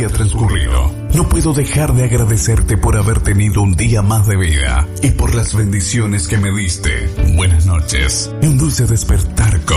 haya transcurrido, no puedo dejar de agradecerte por haber tenido un día más de vida y por las bendiciones que me diste. Buenas noches y un dulce despertar con